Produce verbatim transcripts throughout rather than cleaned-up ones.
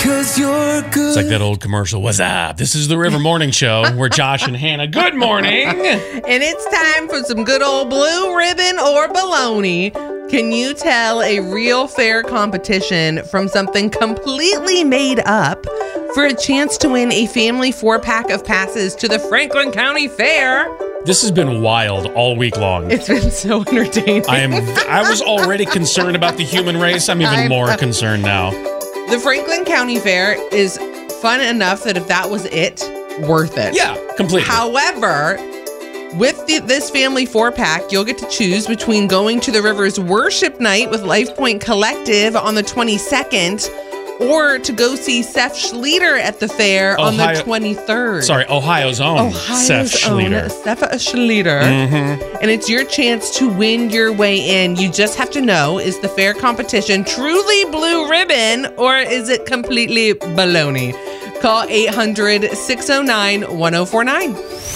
'cause you're good. It's like that old commercial. What's up? This is the River Morning Show. We're Josh and Hannah. Good morning. And it's time for some good old blue ribbon or baloney. Can you tell a real fair competition from something completely made up for a chance to win a family four-pack of passes to the Franklin County Fair? This has been wild all week long. It's been so entertaining. I am. I was already concerned about the human race. I'm even I'm, more uh, concerned now. The Franklin County Fair is fun enough that if that was it, worth it. Yeah, completely. However, with the, this family four-pack, you'll get to choose between going to the River's Worship Night with Life Point Collective on the twenty-second or to go see Seth Schleter at the fair Ohio, on the twenty-third. Sorry, Ohio's own Ohio's Seth own Schleter. Seth Schleter. Mm-hmm. And it's your chance to win your way in. You just have to know, is the fair competition truly blue ribbon or is it completely baloney? Call eight hundred, six oh nine, one oh four nine.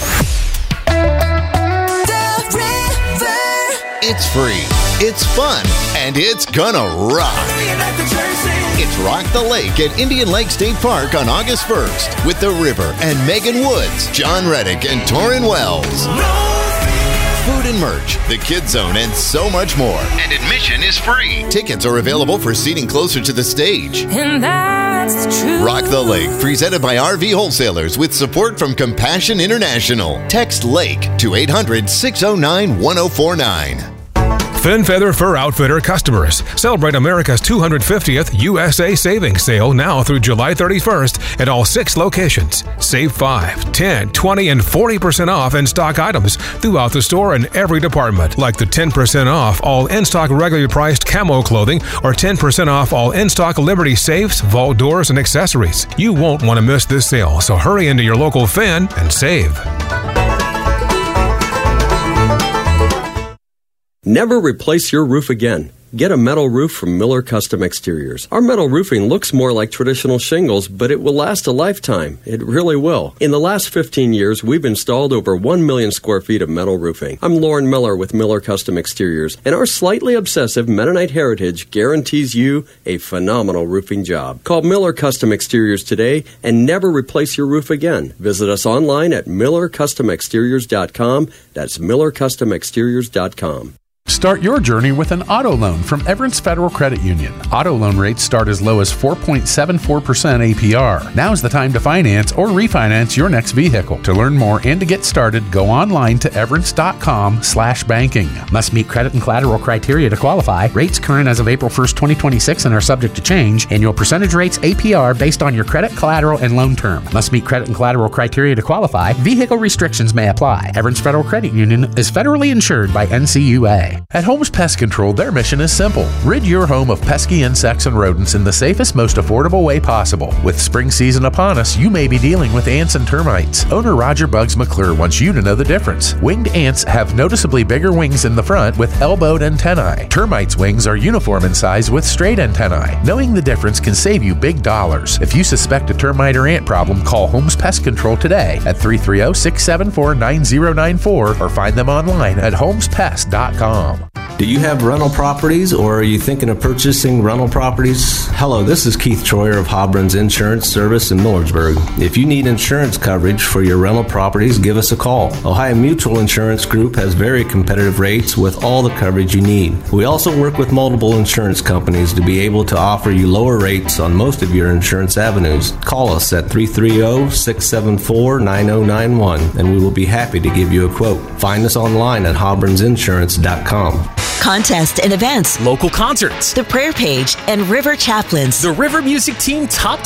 It's free, it's fun, and it's gonna rock. It's Rock the Lake at Indian Lake State Park on August first with The River and Megan Woods, John Reddick, and Torrin Wells. Food and merch, the Kids Zone, and so much more. And admission is free. Tickets are available for seating closer to the stage. And that's the truth. Rock the Lake, presented by R V Wholesalers with support from Compassion International. Text LAKE to eight hundred, six oh nine, one oh four nine. Fin Feather Fur Outfitter customers, celebrate America's two hundred fiftieth U S A Savings Sale now through July thirty-first at all six locations. Save five, ten, twenty, and forty percent off in-stock items throughout the store and every department, like the ten percent off all in-stock regularly priced camo clothing or ten percent off all in-stock Liberty safes, vault doors, and accessories. You won't want to miss this sale, so hurry into your local Fin and save. Never replace your roof again. Get a metal roof from Miller Custom Exteriors. Our metal roofing looks more like traditional shingles, but it will last a lifetime. It really will. In the last fifteen years, we've installed over one million square feet of metal roofing. I'm Lauren Miller with Miller Custom Exteriors, and our slightly obsessive Mennonite heritage guarantees you a phenomenal roofing job. Call Miller Custom Exteriors today and never replace your roof again. Visit us online at miller custom exteriors dot com. That's miller custom exteriors dot com. Start your journey with an auto loan from Everence Federal Credit Union. Auto loan rates start as low as four point seven four percent A P R. Now's the time to finance or refinance your next vehicle. To learn more and to get started, go online to everence.com slash banking. Must meet credit and collateral criteria to qualify. Rates current as of April first, twenty twenty-six and are subject to change. Annual percentage rates A P R based on your credit, collateral, and loan term. Must meet credit and collateral criteria to qualify. Vehicle restrictions may apply. Everence Federal Credit Union is federally insured by N C U A. At Holmes Pest Control, their mission is simple. Rid your home of pesky insects and rodents in the safest, most affordable way possible. With spring season upon us, you may be dealing with ants and termites. Owner Roger Bugs McClure wants you to know the difference. Winged ants have noticeably bigger wings in the front with elbowed antennae. Termites' wings are uniform in size with straight antennae. Knowing the difference can save you big dollars. If you suspect a termite or ant problem, call Holmes Pest Control today at three three zero, six seven four, nine zero nine four or find them online at homes pest dot com. Do you have rental properties, or are you thinking of purchasing rental properties? Hello, this is Keith Troyer of Hobron's Insurance Service in Millersburg. If you need insurance coverage for your rental properties, give us a call. Ohio Mutual Insurance Group has very competitive rates with all the coverage you need. We also work with multiple insurance companies to be able to offer you lower rates on most of your insurance avenues. Call us at three three zero, six seven four, nine zero nine one and we will be happy to give you a quote. Find us online at hobrons insurance dot com. Contests and events, local concerts, the prayer page, and River Chaplains. The River Music Team Top